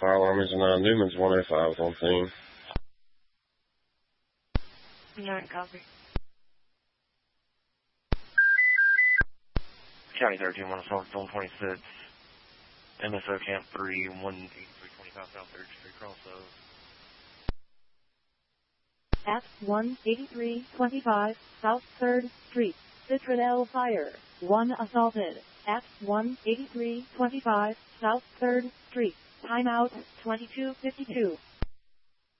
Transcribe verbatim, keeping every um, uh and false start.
Fire alarm is nine. Newman's one oh five on scene. Nine, copy. County thirteen, one assault, zone twenty-six. M S O Camp three, one eighty-three twenty-five South third Street, Crossroads. At one eighty-three twenty-five South third Street, Citradel Fire. One assaulted. At one eighty-three twenty-five South third Street. Timeout twenty-two fifty-two.